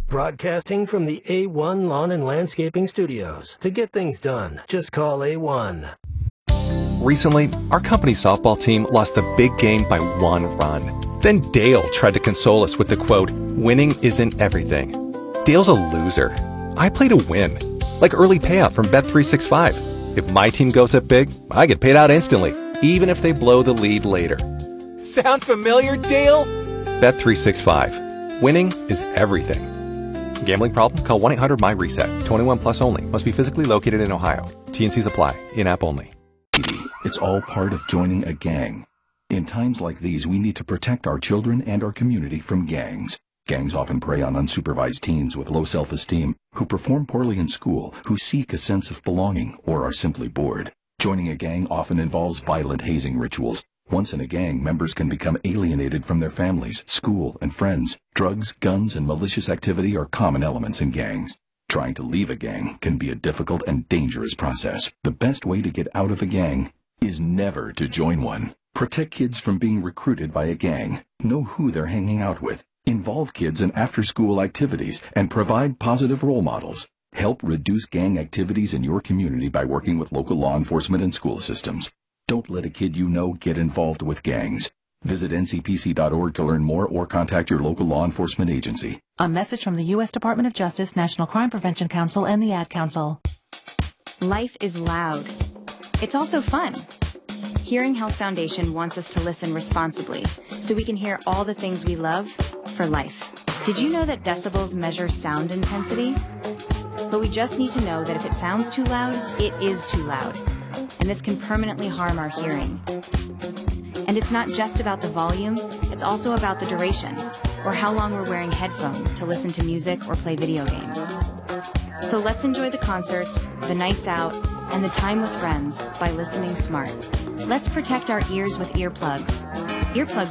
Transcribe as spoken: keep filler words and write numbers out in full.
Broadcasting from the A one Lawn and Landscaping Studios. To get things done, just call A one. Recently, our company's softball team lost the big game by one run. Then Dale tried to console us with the quote, "Winning isn't everything." Dale's a loser. I play to win. Like early payout from Bet three sixty-five. If my team goes up big, I get paid out instantly, even if they blow the lead later. Sound familiar, Dale? Bet three sixty-five. Winning is everything. Gambling problem? Call one eight hundred M Y reset. twenty-one plus only. Must be physically located in Ohio. T N Cs apply. In-app only. It's all part of joining a gang. In times like these, we need to protect our children and our community from gangs. Gangs often prey on unsupervised teens with low self-esteem, who perform poorly in school, who seek a sense of belonging, or are simply bored. Joining a gang often involves violent hazing rituals. Once in a gang, members can become alienated from their families, school, and friends. Drugs, guns, and malicious activity are common elements in gangs. Trying to leave a gang can be a difficult and dangerous process. The best way to get out of a gang is never to join one. Protect kids from being recruited by a gang. Know who they're hanging out with. Involve kids in after-school activities and provide positive role models. Help reduce gang activities in your community by working with local law enforcement and school systems. Don't let a kid you know get involved with gangs. Visit N C P C dot org to learn more or contact your local law enforcement agency. A message from the U S Department of Justice, National Crime Prevention Council, and the Ad Council. Life is loud. It's also fun. Hearing Health Foundation wants us to listen responsibly so we can hear all the things we love for life. Did you know that decibels measure sound intensity? But we just need to know that if it sounds too loud, it is too loud. And this can permanently harm our hearing. And it's not just about the volume, it's also about the duration, or how long we're wearing headphones to listen to music or play video games. So let's enjoy the concerts, the nights out, and the time with friends by listening smart. Let's protect our ears with earplugs. Earplugs